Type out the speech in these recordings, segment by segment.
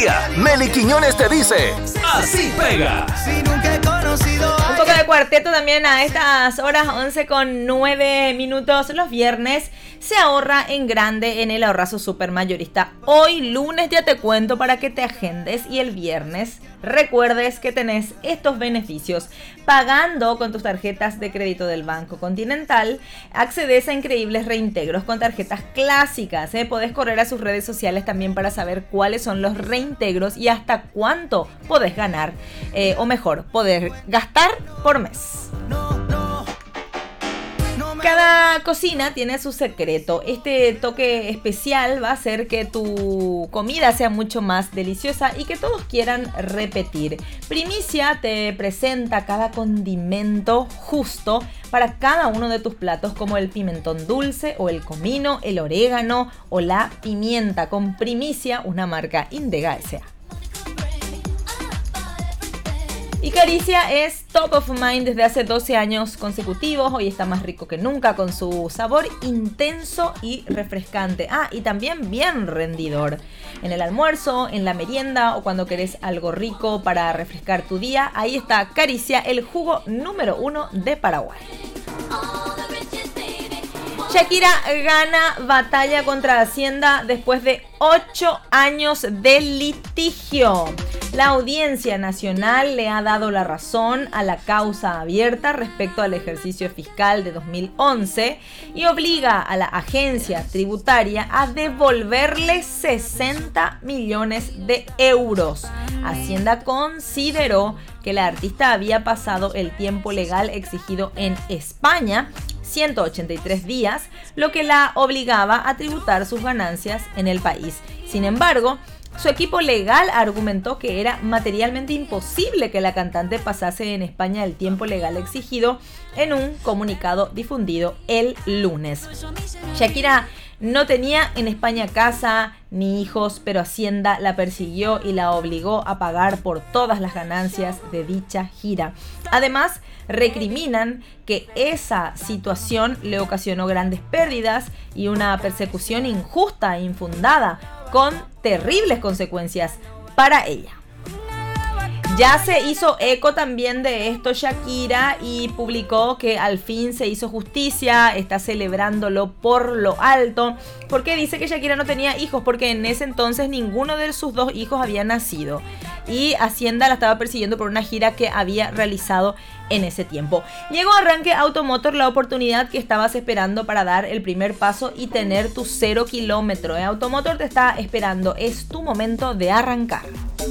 día. Meli Quiñones te dice: así pega. Un poco de cuarteto también a estas horas, 11:09. Los viernes se ahorra en grande en el Ahorrazo Supermayorista. Hoy lunes ya te cuento para que te agendes y el viernes recuerdes que tenés estos beneficios. Pagando con tus tarjetas de crédito del Banco Continental, accedes a increíbles reintegros con tarjetas clásicas. Podés correr a sus redes sociales también para saber cuáles son los reintegros y hasta cuánto podés ganar, o mejor, poder gastar por mes. Cada cocina tiene su secreto. Este toque especial va a hacer que tu comida sea mucho más deliciosa y que todos quieran repetir. Primicia te presenta cada condimento justo para cada uno de tus platos, como el pimentón dulce o el comino, el orégano o la pimienta. Con Primicia, una marca Indega S.A. Y Caricia es top of mind desde hace 12 años consecutivos. Hoy está más rico que nunca con su sabor intenso y refrescante. Y también bien rendidor. En el almuerzo, en la merienda o cuando querés algo rico para refrescar tu día, ahí está Caricia, el jugo número 1 de Paraguay. Shakira gana batalla contra Hacienda después de 8 años de litigio. La Audiencia Nacional le ha dado la razón a la causa abierta respecto al ejercicio fiscal de 2011 y obliga a la agencia tributaria a devolverle 60 millones de euros. Hacienda consideró que la artista había pasado el tiempo legal exigido en España, 183 días, lo que la obligaba a tributar sus ganancias en el país. Sin embargo, su equipo legal argumentó que era materialmente imposible que la cantante pasase en España el tiempo legal exigido en un comunicado difundido el lunes. Shakira no tenía en España casa ni hijos, pero Hacienda la persiguió y la obligó a pagar por todas las ganancias de dicha gira. Además, recriminan que esa situación le ocasionó grandes pérdidas y una persecución injusta e infundada, con terribles consecuencias para ella. Ya se hizo eco también de esto Shakira y publicó que al fin se hizo justicia, está celebrándolo por lo alto. ¿Por qué dice que Shakira no tenía hijos? Porque en ese entonces ninguno de sus 2 hijos había nacido y Hacienda la estaba persiguiendo por una gira que había realizado en ese tiempo. Llegó a Arranque Automotor, la oportunidad que estabas esperando para dar el primer paso y tener tu 0 kilómetro. Automotor te está esperando, es tu momento de arrancar.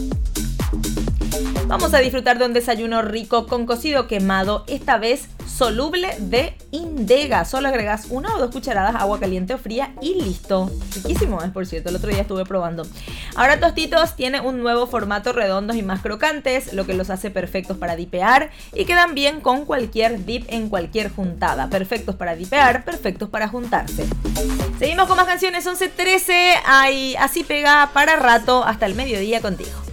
Vamos a disfrutar de un desayuno rico con cocido quemado, esta vez soluble de Indega. Solo agregas 1 o 2 cucharadas agua caliente o fría y listo. Riquísimo es, por cierto, el otro día estuve probando. Ahora Tostitos tiene un nuevo formato, redondos y más crocantes, lo que los hace perfectos para dipear y quedan bien con cualquier dip en cualquier juntada. Perfectos para dipear, perfectos para juntarse. Seguimos con más canciones, 11:13. Así pega para rato hasta el mediodía contigo.